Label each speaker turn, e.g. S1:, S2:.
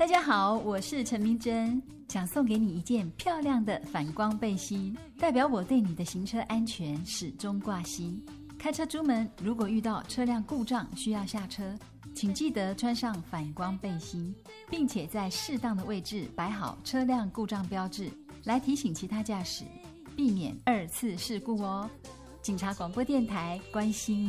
S1: 大家好，我是陈明真，想送给你一件漂亮的反光背心，代表我对你的行车安全始终挂心。开车出门，如果遇到车辆故障需要下车，请记得穿上反光背心，并且在适当的位置摆好车辆故障标志，来提醒其他驾驶，避免二次事故哦。警察广播电台关心